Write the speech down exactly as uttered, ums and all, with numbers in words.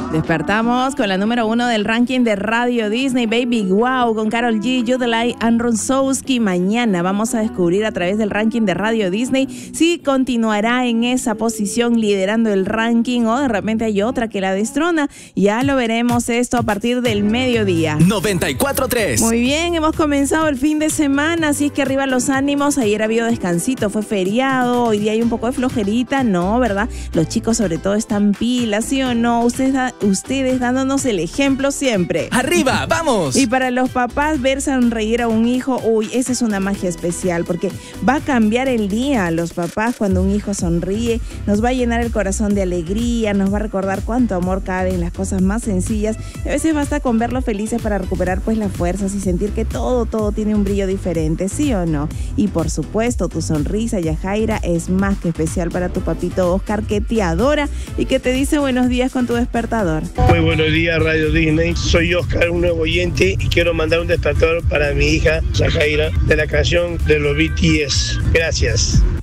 Despertamos con la número uno del ranking de Radio Disney, Baby Wow, con Karol G, Judelai and Ronsowski. Mañana vamos a descubrir a través del ranking de Radio Disney si continuará en esa posición liderando el ranking o de repente hay otra que la destrona. Ya lo veremos esto a partir del mediodía. noventa y cuatro punto tres. Muy bien, hemos comenzado el fin de semana, así es que arriba los ánimos. Ayer ha habido descansito, fue feriado, hoy día hay un poco de flojerita, ¿no? ¿Verdad? Los chicos sobre todo están pilas, ¿sí o no? Ustedes, da, ustedes dándonos el ejemplo siempre. ¡Arriba, vamos! Y para los papás, ver sonreír a un hijo, uy, esa es una magia especial, porque va a cambiar el día a los papás cuando un hijo sonríe, nos va a llenar el corazón de alegría, nos va a recordar cuánto amor cabe en las cosas más sencillas. Y a veces basta con verlos felices para recuperar pues las fuerzas y sentir que todo, todo tiene un brillo diferente, ¿sí o no? Y por supuesto, tu sonrisa, Yajaira, es más que especial para tu papito Oscar, que te adora y que te dice buenos días con tu despertador. Muy buenos días, Radio Disney. Soy Oscar, un nuevo oyente, y quiero mandar un despertador para mi hija Yajaira de la canción de los B T S. Gracias.